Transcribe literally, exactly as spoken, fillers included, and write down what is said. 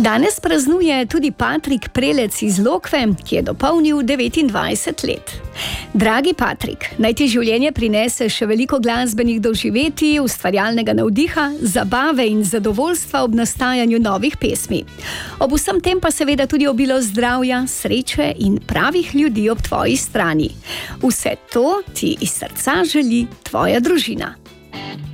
Danes praznuje tudi Patrik Prelec iz Lokve, ki je dopolnil devetindvajset let. Dragi Patrik, naj ti življenje prinese še veliko glasbenih doživetij, ustvarjalnega navdiha, zabave in zadovoljstva ob nastajanju novih pesmi. Ob vsem tem pa seveda tudi obilo zdravja, sreče in pravih ljudi ob tvoji strani. Vse to ti iz srca želi tvoja družina.